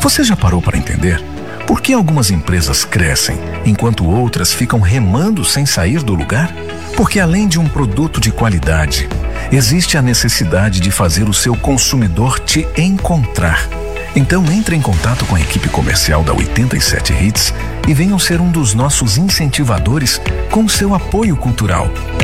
Você já parou para entender por que algumas empresas crescem enquanto outras ficam remando sem sair do lugar? Porque além de um produto de qualidade, existe a necessidade de fazer o seu consumidor te encontrar. Então entre em contato com a equipe comercial da 87 Hits e venham ser um dos nossos incentivadores com seu apoio cultural.